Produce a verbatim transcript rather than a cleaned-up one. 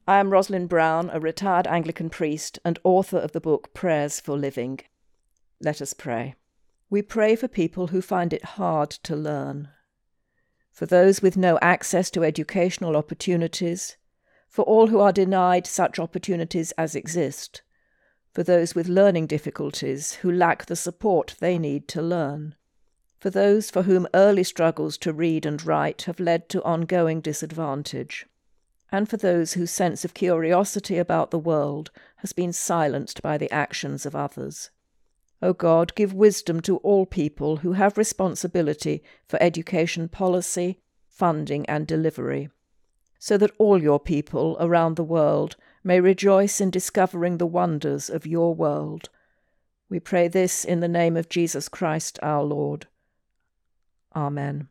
I am Rosalind Brown, a retired Anglican priest and author of the book Prayers for Living. Let us pray. We pray for people who find it hard to learn, for those with no access to educational opportunities, for all who are denied such opportunities as exist, for those with learning difficulties who lack the support they need to learn, for those for whom early struggles to read and write have led to ongoing disadvantage, and for those whose sense of curiosity about the world has been silenced by the actions of others. O God, give wisdom to all people who have responsibility for education policy, funding and delivery, so that all your people around the world may rejoice in discovering the wonders of your world. We pray this in the name of Jesus Christ our Lord. Amen.